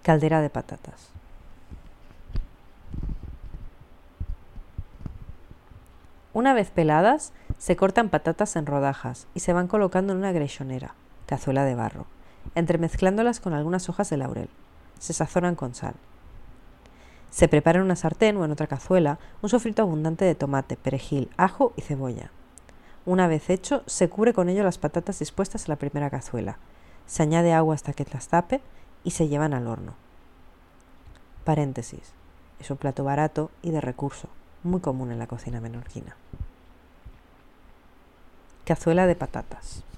Caldera de patatas. Una vez peladas, se cortan patatas en rodajas y se van colocando en una greixonera, cazuela de barro, entremezclándolas con algunas hojas de laurel. Se sazonan con sal. Se prepara en una sartén o en otra cazuela un sofrito abundante de tomate, perejil, ajo y cebolla. Una vez hecho, se cubre con ello las patatas dispuestas en la primera cazuela. Se añade agua hasta que las tape y se llevan al horno. Paréntesis. Es un plato barato y de recurso, muy común en la cocina menorquina. Cazuela de patatas.